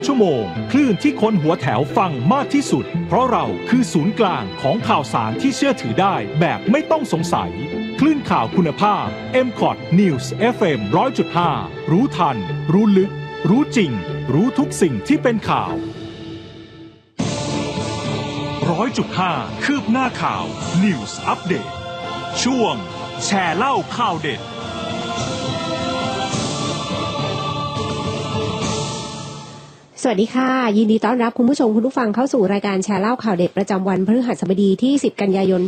ชั่วโมงคลื่นที่คนหัวแถวฟังมากที่สุดเพราะเราคือศูนย์กลางของข่าวสารที่เชื่อถือได้แบบไม่ต้องสงสัยคลื่นข่าวคุณภาพ MCOT News FM 100.5 รู้ทันรู้ลึกรู้จริงรู้ทุกสิ่งที่เป็นข่าว 100.5 คืบหน้าข่าว News Update ช่วงแชร์เล่าข่าวเด็ดสวัสดีค่ะยินดีต้อนรับคุณผู้ชมคุณผู้ฟังเข้าสู่รายการแชร์เล่าข่าวเด็ดประจำวันพฤหัสบดีที่10กันยายน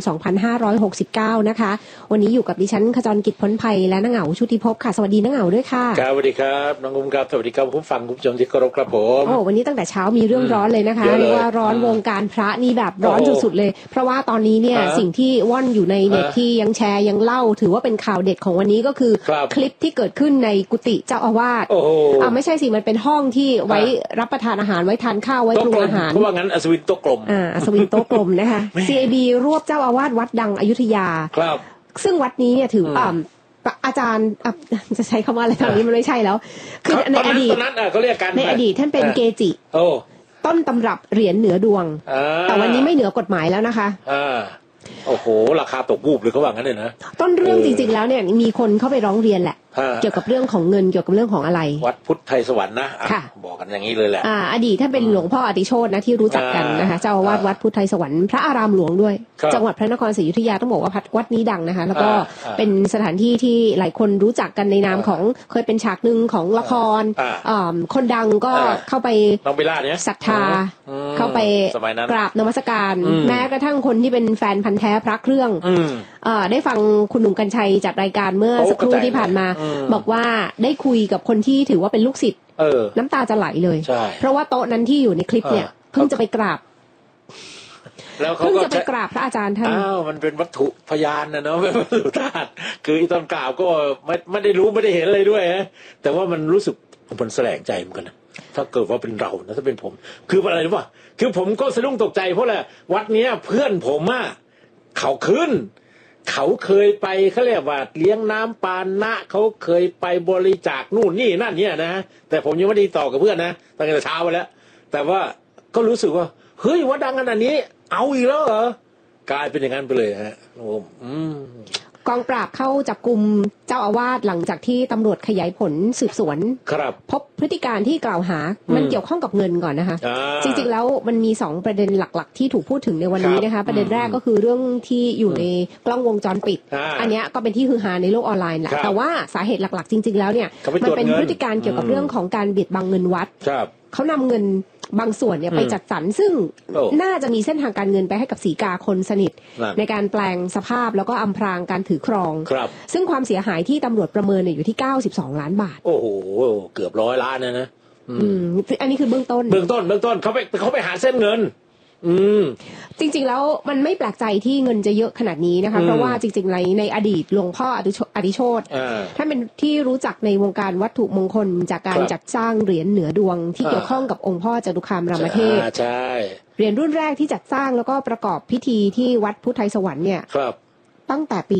2569นะคะวันนี้อยู่กับดิฉันขจรกิจพ้นภัยและนางเหงาชุติภพค่ะสวัสดีนางเหงาด้วยค่ะครับสวัสดีครับน้องอุ้มครับสวัสดีครับคุณผู้ฟังคุณผู้ชมที่เคารพครับผมโอ้วันนี้ตั้งแต่เช้ามีเรื่องร้อนเลยนะคะเรียกว่าร้อนวงการพระนี่แบบร้อนสุดๆเลยเพราะว่าตอนนี้เนี่ยสิ่งที่ว่อนอยู่ในเน็ตที่ยังแชร์ยังเล่าถือว่าเป็นข่าวเด็ดของวันนี้ก็คือคลิปที่เกิดขึ้นในกุฏิเจ้าอาวาสไม่ใช่สิมันเป็นห้องที่ไว้รับประทานอาหารไว้ทานข้าวไว้ปรุงอาหารเพราะว่างั้นอัศวินโต๊ะกลมอัศวินโต๊ะกลมนะคะ CAB รวบเจ้าอาวาสวัดดังอยุธยาครับซึ่งวัดนี้เนี่ยถืออาจารย์จะใช้คำว่าอะไรตอนนี้มันไม่ใช่แล้วคือในอดีตเขาเรียกกันในอดีตท่านเป็นเกจิต้นตำรับเหรียญเหนือดวงแต่วันนี้ไม่เหนือกฎหมายแล้วนะคะโอ้โหราคาตกวูบเลยเขาว่างั้นเลยนะต้นเรื่องจริงๆแล้วเนี่ยมีคนเข้าไปร้องเรียนแหละเกี่ยวกับเรื่องของเงินเกี่ยวกับเรื่องของอะไรวัดพุทธไทยสวรรค์นะบอกกันอย่างนี้เลยแหละอดีตท่านเป็นหลวงพ่ออติโชตินะที่รู้จักกันนะคะเจ้าอาวาสวัดพุทธไทยสวรรค์พระอารามหลวงด้วยจังหวัดพระนครศรีอยุธยาต้องบอกว่าวัดนี้ดังนะคะแล้วก็เป็นสถานที่ที่หลายคนรู้จักกันในนามของเคยเป็นฉากหนึ่งของละครคนดังก็เข้าไปศรัทธาเข้าไปกราบนมัสการแม้กระทั่งคนที่เป็นแฟนพันธุ์แท้พระเครื่องได้ฟังคุณหนุ่มกรรชัยจัดรายการเมื่อสักครู่ที่ผ่านมาบอกว่าได้คุยกับคนที่ถือว่าเป็นลูกศิษย์น้ำตาจะไหลเลยเพราะว่าโต๊ะนั้นที่อยู่ในคลิปเนี่ยเพิ่งจะไปกราบแล้วเขาก็จะไปกราบพระอาจารย์ท่านมันเป็นวัตถุพยานนะเนาะเป็นวัตถุธาตุคือตอนกราบก็ไม่ได้รู้ไม่ได้เห็นอะไรด้วยนะแต่ว่ามันรู้สึกมันแสลงใจเหมือนกันนะถ้าเกิดว่าเป็นเรานะถ้าเป็นผมคืออะไรรู้ป่ะคือผมก็สะดุ้งตกใจเพราะอะไรวัดเนี้ยเพื่อนผมเขาขึ้นเขาเคยไปเขาเรียกว่าเลี้ยงน้ำปานะเขาเคยไปบริจาคนู่นนี่นั่นเนี่ยนะแต่ผมยังไม่ได้ต่อกับเพื่อนนะตั้งแต่เช้าไปแล้วแต่ว่าก็รู้สึกว่าเฮ้ยวัดดังขนาดนี้เอาอีกแล้วเหรอกลายเป็นอย่างนั้นไปเลยฮะกองปราบเข้าจับกุมเจ้าอาวาสหลังจากที่ตำรวจขยายผลสืบสวนพบพฤติการที่กล่าวหามันเกี่ยวข้องกับเงินก่อนนะคะจริงๆแล้วมันมี2ประเด็นหลักๆที่ถูกพูดถึงในวันนี้นะคะประเด็นแรกก็คือเรื่องที่อยู่ในกล้องวงจรปิดอันนี้ก็เป็นที่ฮือฮาในโลกออนไลน์แหละแต่ว่าสาเหตุหลักๆจริงๆแล้วเนี่ยมันเป็นพฤติการเกี่ยวกับเรื่องของการเบียดบังเงินวัดเขานำเงินบางส่วนเนี่ยไปจัดสรรซึ่งน่าจะมีเส้นทางการเงินไปให้กับศรีกาคนสนิทในการแปลงสภาพแล้วก็อำพรางการถือครองซึ่งความเสียหายที่ตำรวจประเมินเนี่ยอยู่ที่92ล้านบาทโอ้โหเกือบ100 ล้านนะอันนี้คือเบื้องต้นเขาไปหาเส้นเงินจริงๆแล้วมันไม่แปลกใจที่เงินจะเยอะขนาดนี้นะคะเพราะว่าจริงๆในอดีตหลวงพ่ออดิโชติท่านเป็นที่รู้จักในวงการวัตถุมงคลจากการจัดสร้างเหรียญเหนือดวงที่เกี่ยวข้องกับองค์พ่อจตุคามรามเทพเหรียญรุ่นแรกที่จัดสร้างแล้วก็ประกอบพิธีที่วัดพุทธไทยสวรรค์เนี่ยตั้งแต่ปี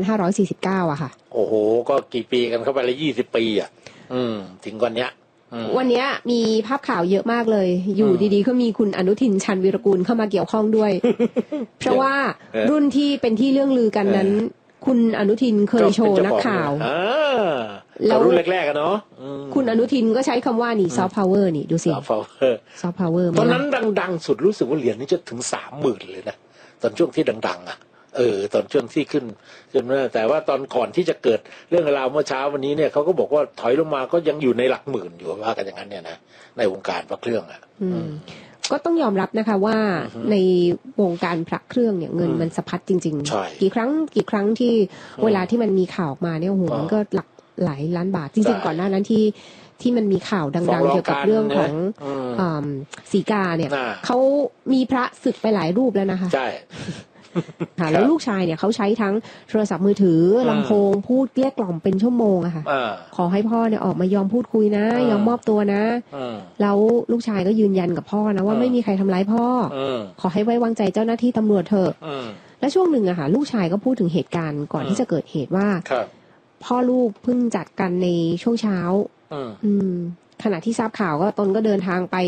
2549อะค่ะโอ้โหก็กี่ปีกันเข้าไปแล้ว20 ปีอ่ะถึงวันเนี้ยวันนี้มีภาพข่าวเยอะมากเลยอยู่ดีๆก็มีคุณอนุทินชาญวีรกูลเข้ามาเกี่ยวข้องด้วย เพราะว่ารุ่นที่เป็นที่เรื่องลือกันนั้นคุณอนุทินเคยโชว์นักข่าวแล้วรุ่นแรกๆกันเนาะคุณอนุทินก็ใช้คำว่านี่ซอฟต์พาวเวอร์นี่ดูสิซอฟต์พาวเวอร์ตอนนั้นดังๆสุดรู้สึกว่าเหรียญนี้จะถึง30,000เลยนะตอนช่วงที่ดังๆตอนช่วงที่ขึ้นจนแต่ว่าตอนก่อนที่จะเกิดเรื่องราวเมื่อเช้าวันนี้เนี่ยเขาก็บอกว่าถอยลงมาก็ยังอยู่ในหลักหมื่นอยู่ว่ากันอย่างนั้นเนี่ยนะในวงการพระเครื่องก็ต้องยอมรับนะคะว่าในวงการพระเครื่องเนี่ยเงินมันสะพัดจริงๆกี่ครั้งที่เวลาที่มันมีข่าวออกมาเนี่ยโอ้โหมันก็หลักหลายล้านบาทจริงๆก่อนหน้านั้นที่มันมีข่าวดังๆเกี่ยวกับเรื่องของศรีกาเนี่ยเขามีพระสึกไปหลายรูปแล้วนะคะใช่ค่ะแล้วลูกชายเนี่ยเขาใช้ทั้งโทรศัพท์มือถือลำโพงพูดเกลี้ยกล่อมเป็นชั่วโมงอะค่ะขอให้พ่อเนี่ยออกมายอมพูดคุยนะยอมมอบตัวนะแล้วลูกชายก็ยืนยันกับพ่อนะว่าไม่มีใครทำร้ายพ่อขอให้ไว้วางใจเจ้าหน้าที่ตำรวจเถอะและช่วงหนึ่งอะค่ะลูกชายก็พูดถึงเหตุการณ์ก่อนที่จะเกิดเหตุว่าพ่อลูกเพิ่งจัดกันในช่วงเช้าขณะที่ทราบข่าวก็ตนก็เดินทางไป